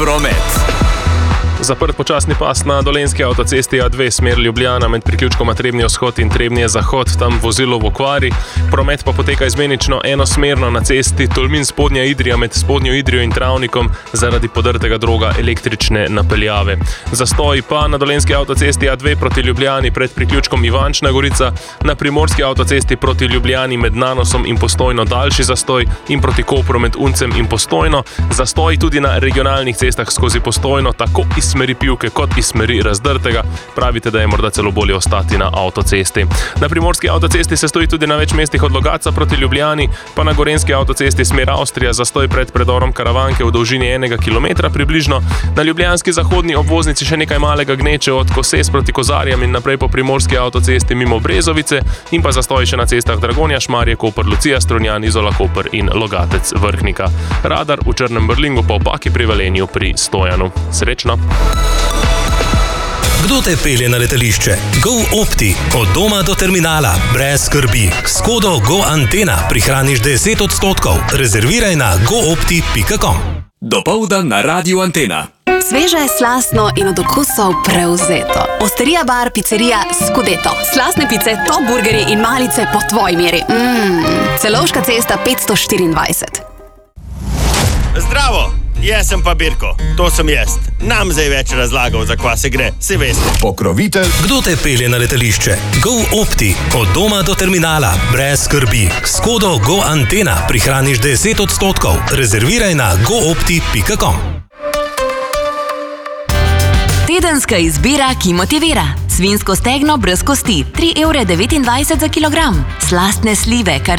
promet. Zaprt počasni pas na dolenjski avtocesti A2 smer Ljubljana med priključkoma Trebnje vzhod in Trebnje zahod, tam vozilo v okvari. Promet pa poteka izmenično enosmerno na cesti Tolmin Spodnja Idrija med Spodnjo Idrijo in Travnikom zaradi podrtega droga električne napeljave. Zastoj pa na dolenjski avtocesti A2 proti Ljubljani pred priključkom Ivančna Gorica, na primorski avtocesti proti Ljubljani med Nanosom in Postojno daljši zastoj in proti Kopru med Uncem in Postojno. Zastoj tudi na regionalnih cestah skozi Postojno, tako iz smeri Pivke kot iz smeri Razdrtega. Pravite, da je morda celo bolje ostati na avtocesti. Na primorski avtocesti se stoji tudi na več mestih od Logatca proti Ljubljani, pa na gorenjski avtocesti smer Avstrija zastoj pred predorom Karavanke v dolžini 1 kilometra približno. Na ljubljanski zahodni obvoznici še nekaj malega gneče od Koses proti Kozarjem in naprej po primorski avtocesti mimo Brezovice in pa zastoj še na cestah Dragonja, Šmarje, Koper, Lucija, Strunjan, Izola, Koper in Logatec, Vrhnika. Radar v Črnem Brlingu pa v Paki pri Velenju pri Stojanu. Srečno! Kdo te pelje na letališče? GoOpti. Od doma do terminala. Brez skrbi. S kodo GoAntena prihraniš 10%. Rezerviraj na goopti.com. Dopoldan na Radiu Antena. Sveže, slastno in od okusov prevzeto. Osterija bar, pizzerija Scudetto. Slastne pice, top burgeri in malice po tvoji meri. Celovška cesta 524. Zdravo! Jaz sem pa Birko, to sem jaz. Nam zdaj več razlagal, za kva se gre, si veste. Pokrovitelj. Kdo te pelje na letališče? GoOpti. Od doma do terminala. Brez skrbi. S kodo GoAntena prihraniš 10%. Rezerviraj na goopti.com. Tedenska izbira, ki motivira. Svinjsko stegno brez kosti, 3,29 € za kilogram. Slastne slive, kar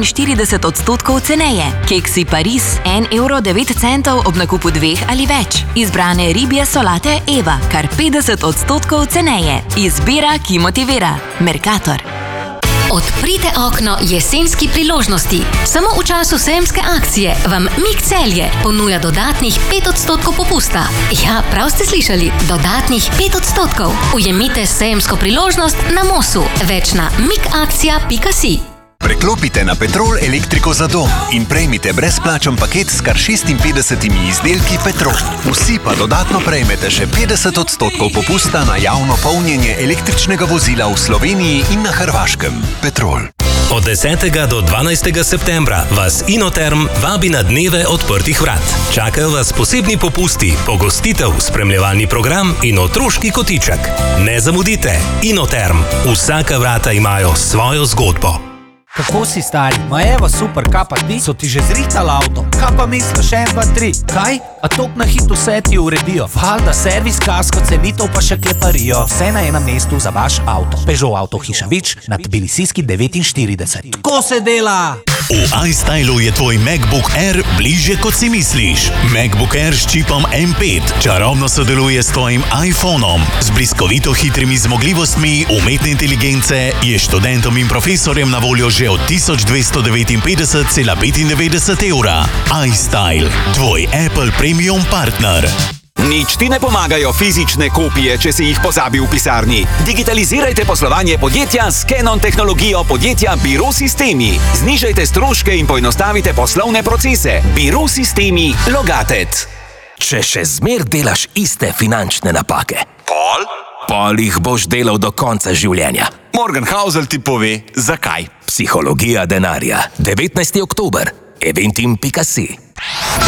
47% ceneje. Keksi Paris, 1,09 € ob nakupu 2 ali več. Izbrane ribje solate Eva, kar 50% ceneje. Izbira, ki motivira. Mercator. Odprite okno jesenski priložnosti. Samo v času sejemske akcije vam Mik Celje ponuja dodatnih 5% popusta. Ja, prav ste slišali, dodatnih 5%. Ujemite sejemsko priložnost na Mosu. Več na mikakcija.si. Preklopite na Petrol elektriko za dom in prejmite brezplačen paket s kar 56 izdelki Petrol. Vsi pa dodatno prejmete še 50% popusta na javno polnjenje električnega vozila v Sloveniji in na Hrvaškem. Petrol. Od 10. do 12. septembra vas Inoterm vabi na dneve odprtih vrat. Čakajo vas posebni popusti, pogostitev, spremljevalni program in otroški kotiček. Ne zamudite. Inoterm. Vsaka vrata imajo svojo zgodbo. Kako si, stari? Ma evo, super, kaj pa ti? So ti že zrihtali avto? Kaj pa misliš? 1, 2, 3. Kaj? A tok na hitu vse ti uredijo? Valjda, servis, kasko, cenitev pa še kleparijo. Vse na enem mestu za vaš avto. Peugeot Auto Hiša Vič na Tbilisijski 49. Tako se dela! V iStylu je tvoj MacBook Air bližje, kot si misliš. MacBook Air s čipom M5 čarobno sodeluje s tvojim iPhonom. Z bliskovito hitrimi zmogljivostmi umetne inteligence je študentom in profesorjem na voljo že od 1259,95 €. iStyle, tvoj Apple Premium partner. Nič ti ne pomagajo fizične kopije, če si jih pozabil v pisarni. Digitalizirajte poslovanje podjetja s Canon tehnologijo podjetja Biro Sistemi. Znižajte stroške in poenostavite poslovne procese. Biro Sistemi Logatec. Če še zmer delaš iste finančne napake, pol jih boš delal do konca življenja. Morgan Housel ti pove, zakaj. Psihologija denarja. 19. oktober. eventim.si